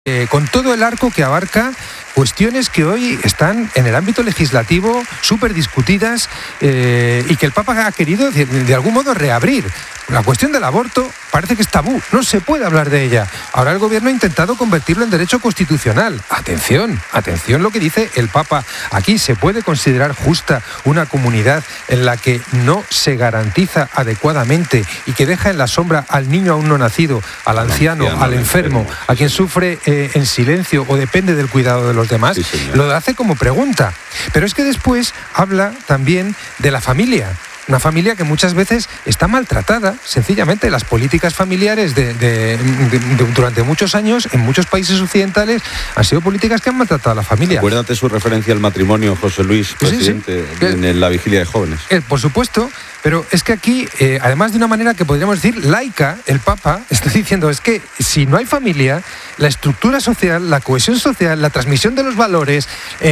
con todo el arco que abarca cuestiones que hoy están en el ámbito legislativo súper discutidas y que el Papa ha querido de algún modo reabrir. La cuestión del aborto parece que es tabú, no se puede hablar de ella. Ahora el gobierno ha intentado convertirlo en derecho constitucional. Atención lo que dice el Papa. Aquí se puede considerar justa una comunidad en la que no se garantiza adecuadamente y que deja en la sombra al niño aún no nacido, al anciano, al enfermo, a quien sufre en silencio o depende del cuidado de los demás. Sí, lo hace como pregunta. Pero es que después habla también de la familia. Una familia que muchas veces está maltratada, sencillamente. Las políticas familiares durante muchos años en muchos países occidentales han sido políticas que han maltratado a la familia. Acuérdate su referencia al matrimonio, José Luis, presidente, sí. En la vigilia de jóvenes. Por supuesto, pero es que aquí, además de una manera que podríamos decir laica, el Papa está diciendo es que si no hay familia, la estructura social, la cohesión social, la transmisión de los valores,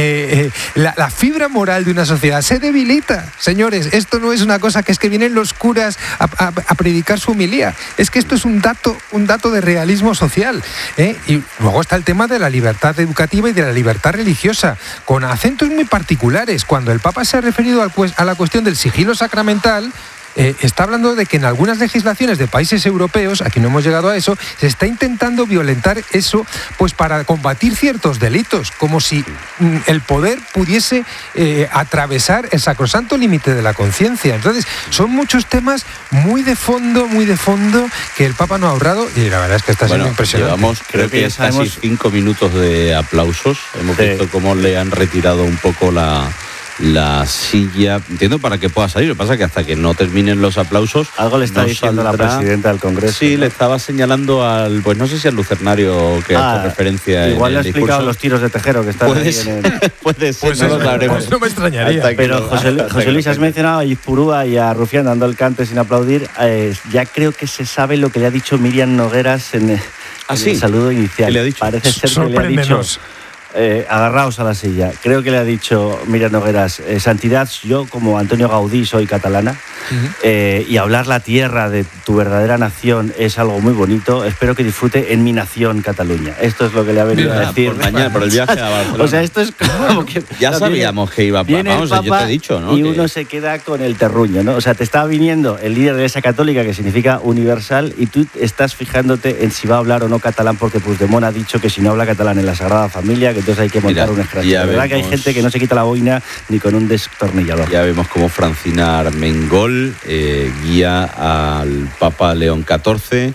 la fibra moral de una sociedad se debilita. Señores, esto no es una cosa que es que vienen los curas a predicar su homilía. Es que esto es un dato de realismo social. Y luego está el tema de la libertad educativa y de la libertad religiosa, con acentos muy particulares. Cuando el Papa se ha referido a la cuestión del sigilo sacramental, está hablando de que en algunas legislaciones de países europeos, aquí no hemos llegado a eso, se está intentando violentar eso pues para combatir ciertos delitos, como si el poder pudiese atravesar el sacrosanto límite de la conciencia. Entonces, son muchos temas muy de fondo, que el Papa no ha ahorrado, y la verdad es que está siendo impresionante. Llevamos, creo que casi 5 minutos de aplausos. Hemos visto cómo le han retirado un poco la silla, entiendo, para que pueda salir. Lo que pasa es que hasta que no terminen los aplausos... Algo le está diciendo la presidenta del Congreso. Sí, ¿no? Le estaba señalando pues no sé si al lucernario que ha hecho referencia igual en el le ha explicado los tiros de Tejero que están ahí en el... Puede ser, pues no lo sabremos. No me extrañaría. Pero José Luis, has mencionado a Izpurúa y a Rufián dando el cante sin aplaudir. Ya creo que se sabe lo que le ha dicho Miriam Nogueras en el saludo inicial. ¿Qué le ha dicho? Parece ser que le ha dicho... agarraos a la silla. Creo que le ha dicho Miriam Nogueras, santidad, yo como Antonio Gaudí soy catalana, y hablar la tierra de tu verdadera nación es algo muy bonito. Espero que disfrute en mi nación, Cataluña. Esto es lo que le ha venido a decir. Por el viaje a Barcelona. O sea, esto es como que... Ya sabíamos que iba... Vamos, yo te he dicho, ¿no? Y uno se queda con el terruño, ¿no? O sea, te está viniendo el líder de esa católica que significa universal y tú estás fijándote en si va a hablar o no catalán porque Puigdemont ha dicho que si no habla catalán en la Sagrada Familia, que entonces hay que montar un escrache. La verdad que hay gente que no se quita la boina ni con un destornillador. Ya vemos cómo Francina Armengol guía al Papa León XIV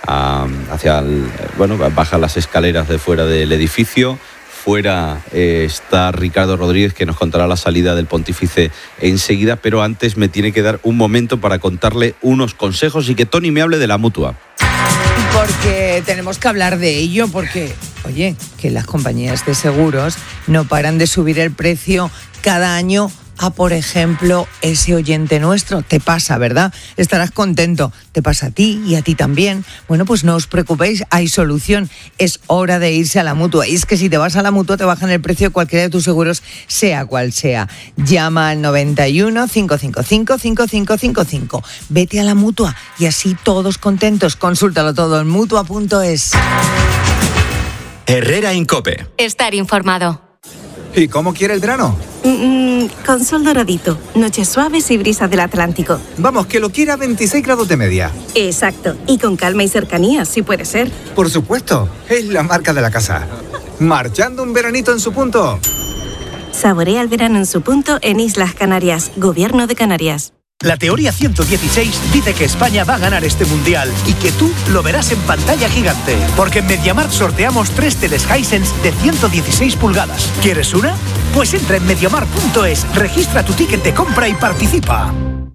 baja las escaleras de fuera del edificio. Fuera está Ricardo Rodríguez, que nos contará la salida del pontífice enseguida, pero antes me tiene que dar un momento para contarle unos consejos y que Tony me hable de la Mutua. Porque tenemos que hablar de ello, porque, oye, que las compañías de seguros no paran de subir el precio cada año a, por ejemplo, ese oyente nuestro. Te pasa, ¿verdad? Estarás contento. Te pasa a ti y a ti también. Bueno, pues no os preocupéis, hay solución. Es hora de irse a la Mutua. Y es que si te vas a la Mutua te bajan el precio de cualquiera de tus seguros, sea cual sea. Llama al 91 555 5555. Vete a la Mutua y así todos contentos. Consúltalo todo en mutua.es. Herrera Incope. Estar informado. ¿Y cómo quiere el verano? Con sol doradito, noches suaves y brisas del Atlántico. Vamos, que lo quiera a 26 grados de media. Exacto, y con calma y cercanía, si puede ser. Por supuesto, es la marca de la casa. Marchando un veranito en su punto. Saborea el verano en su punto en Islas Canarias, Gobierno de Canarias. La teoría 116 dice que España va a ganar este mundial y que tú lo verás en pantalla gigante. Porque en MediaMarkt sorteamos 3 teles Hisense de 116 pulgadas. ¿Quieres una? Pues entra en MediaMarkt.es, registra tu ticket de compra y participa.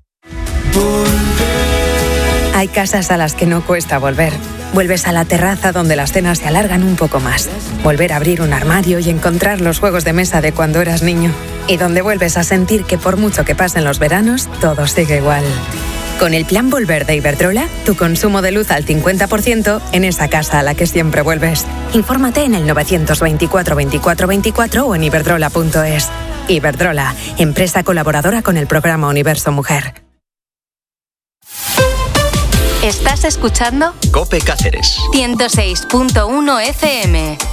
Hay casas a las que no cuesta volver. Vuelves a la terraza donde las cenas se alargan un poco más. Volver a abrir un armario y encontrar los juegos de mesa de cuando eras niño. Y donde vuelves a sentir que por mucho que pasen los veranos, todo sigue igual. Con el Plan Volver de Iberdrola, tu consumo de luz al 50% en esa casa a la que siempre vuelves. Infórmate en el 924 24 24 o en iberdrola.es. Iberdrola, empresa colaboradora con el programa Universo Mujer. ¿Estás escuchando? COPE Cáceres. 106.1 FM.